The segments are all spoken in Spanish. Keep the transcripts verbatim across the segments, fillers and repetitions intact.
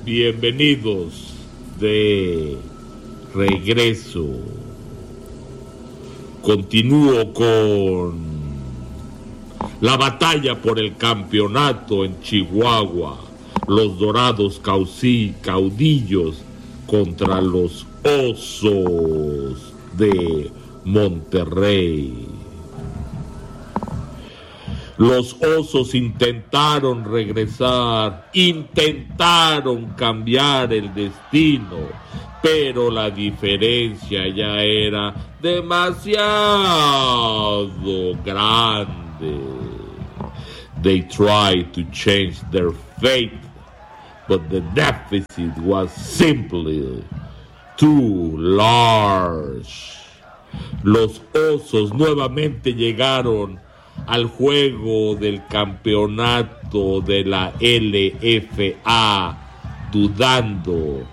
Bienvenidos de regreso. Continúo con la batalla por el campeonato en Chihuahua. Los Dorados Caucí, caudillos contra los Osos de Monterrey. Los Osos intentaron regresar, intentaron cambiar el destino, pero la diferencia ya era demasiado grande. They tried to change their fate, but the deficit was simply too large. Los Osos nuevamente llegaron al juego del campeonato de la L F A, dudando.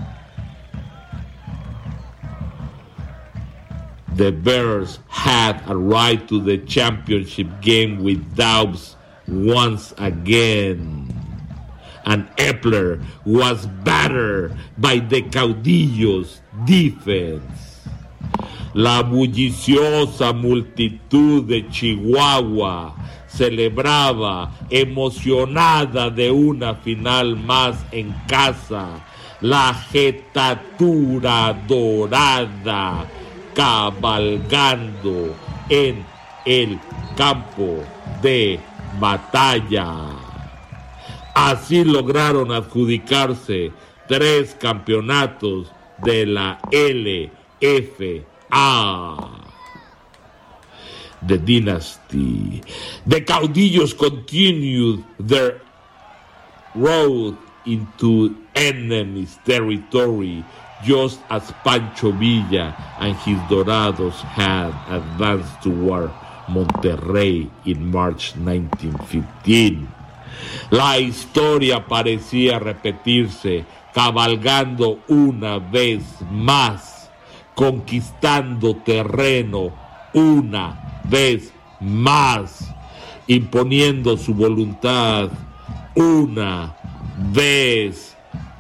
The Bears had a right to the championship game with doubts once again. And Epler was battered by the Caudillos' defense. La bulliciosa multitud de Chihuahua celebraba emocionada de una final más en casa. La jetatura dorada cabalgando en el campo de batalla. Así lograron adjudicarse tres campeonatos de la L F A. The dynasty. The Caudillos continued their road into enemy's territory, just as Pancho Villa and his Dorados had advanced toward Monterrey in March nineteen fifteen. La historia parecía repetirse, cabalgando una vez más, conquistando terreno una vez más, imponiendo su voluntad una vez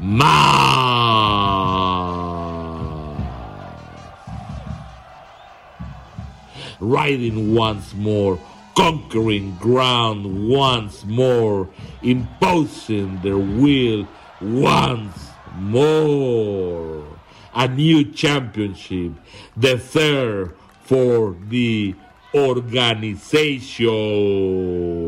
más. Riding once more, conquering ground once more, imposing their will once more. A new championship, the third for the organization.